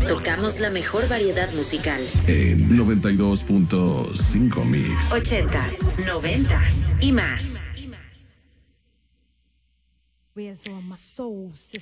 Tocamos la mejor variedad musical. En 92.5 Mix. 80s, 90s y más. Where's all my soul,